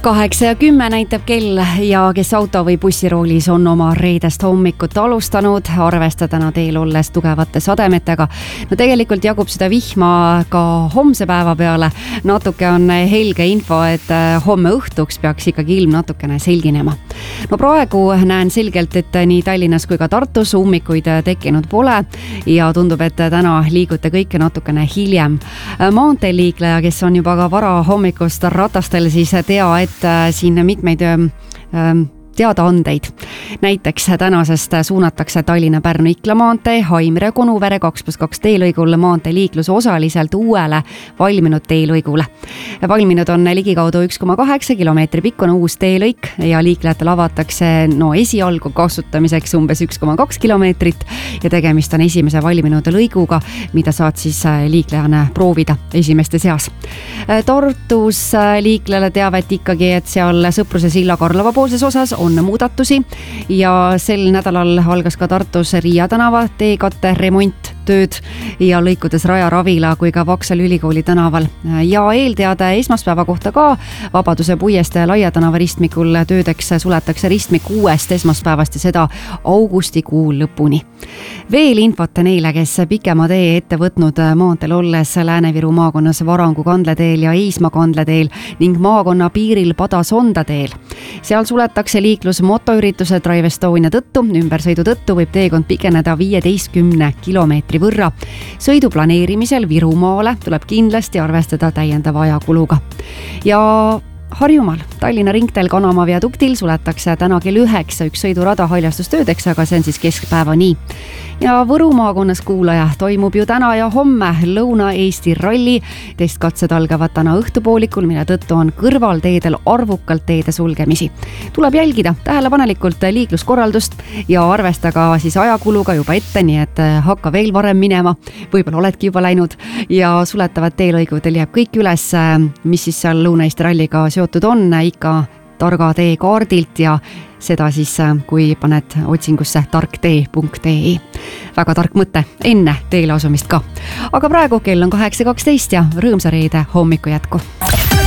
8:10 näitab kell ja kes auto või bussiroolis on oma reedest hommikut alustanud, arvestada nad teel olles tugevate sademetega. No tegelikult jagub seda vihma ka homse päeva peale. Natuke on helge info, et homme õhtuks peaks ikkagi ilm natukene selginema. No praegu näen selgelt, et nii Tallinnas kui ka Tartus ummikuid tekkinud pole ja tundub, et täna liigute kõike natukene hiljem. Maanteeliikleja, kes on juba ka vara hommikust ratastel, siis tea, et siin mitmeid teadaandeid. Näiteks tänasest suunatakse Tallinna-Pärnu-Ikla maantee Haimre-Konuvere 2+2 teelõigul maanteeliiklus osaliselt uuele valminud teelõigule. Valminud on ligikaudu 1,8 kilomeetri pikkune uus teelõik ja liiklejatele avatakse esialgu kasutamiseks umbes 1,2 kilomeetrit ja tegemist on esimese valminud lõiguga, mida saad siis liiklejana proovida esimeste seas. Tartus liiklejale teavet ikkagi, et seal Sõpruse silla Karlova poolses osas on muudatusi ja sel nädalal algas ka Tartus Riia tänava teekatte remonttööd ja lõikudes Raja Ravila kui ka Vaksali ülikooli tänaval. Ja eelteade esmaspäeva kohta ka Vabaduse puiestee Laia tänava ristmikul töödeks suletakse ristmik 6. esmaspäevast ja seda augustikuu lõpuni. Veel infot neile, kes pikema tee ette võtnud maanteel olles Lääne-Viru maakonnas Varangu kandleteel ja Eisma kandleteel ning maakonna piiril Pada-Sonda teel. Seal suletakse liiklus motoürituse Drive Estonia tõttu. Ümbersõidu tõttu võib teekond pikeneda 15 kilomeetri võrra. Sõidu planeerimisel Virumaale tuleb kindlasti arvestada täiendava ajakuluga. Ja Harjumaal Tallinna ringteel Kanama viaduktil suletakse täna kell 9 üks sõidurada haljastustöödeks, aga see on siis keskpäevani. Ja Võru maakonnas kuulaja toimub ju täna ja homme Lõuna-Eesti ralli. Testkatsed algavad täna õhtupoolikul, mille tõttu on kõrvalteedel arvukalt teede sulgemisi. Tuleb jälgida tähelepanelikult liikluskorraldust ja arvestaga siis ajakuluga juba ette, nii et hakka veel varem minema. Võib-olla oledki juba läinud ja suletavad teelõigudel jääb kõik üles, mis siis seal Lõuna-Eesti ralliga seotud on, ikka targa tee kaardilt ja seda siis, kui paned otsingusse tarktee.ee. Väga tark mõte enne teele asumist ka. Aga praegu kell on 8:12 ja rõõmsa reede hommiku jätku.